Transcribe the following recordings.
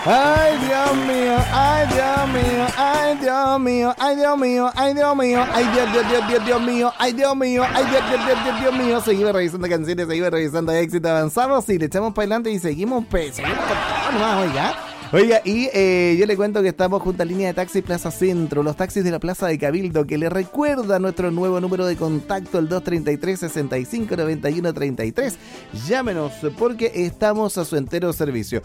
Ay, Dios mío, ay, Dios mío, ay, Dios mío, ay, Dios mío, ay, Dios mío, ay, Dios mío, ay, Dios mío, ay, Dios mío. Seguimos revisando canciones, seguimos revisando éxito, avanzamos y le echamos para adelante y seguimos con todo nomás, oiga. Oiga, y yo le cuento que estamos junto a Línea de Taxi Plaza Centro, los taxis de la Plaza de Cabildo, que le recuerda nuestro nuevo número de contacto, el 233-6591-33. Llámenos porque estamos a su entero servicio.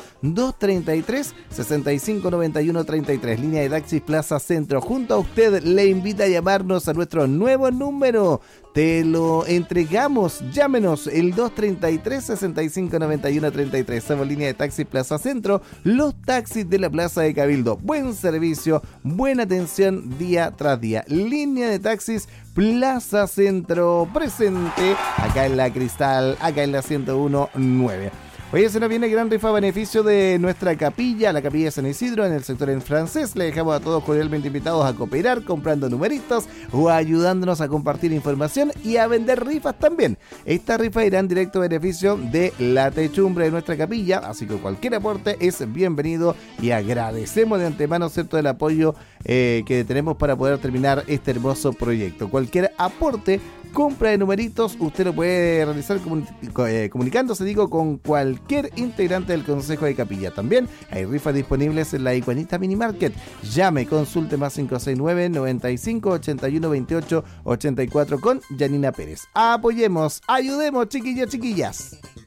233-6591-33, Línea de Taxi Plaza Centro. Junto a usted le invita a llamarnos a nuestro nuevo número. Te lo entregamos. Llámenos el 233-6591-33. Somos Línea de Taxi Plaza Centro, los taxis de la Plaza de Cabildo. Buen servicio, buena atención día tras día. Línea de Taxis Plaza Centro presente acá en la Cristal, acá en la 101.9. Oye, se nos viene gran rifa a beneficio de nuestra capilla, la capilla de San Isidro, en el sector en francés. Le dejamos a todos cordialmente invitados a cooperar comprando numeritos o ayudándonos a compartir información y a vender rifas también. Esta rifa irá en directo a beneficio de la techumbre de nuestra capilla, así que cualquier aporte es bienvenido y agradecemos de antemano, ¿cierto?, el apoyo que tenemos para poder terminar este hermoso proyecto. Cualquier aporte, compra de numeritos, usted lo puede realizar comunicándose, con cualquier integrante del Consejo de Capilla. También hay rifas disponibles en la Iguanita Mini Market. Llame, consulte más 569-95-81-28-84 con Janina Pérez. Apoyemos, ayudemos, chiquillos, chiquillas.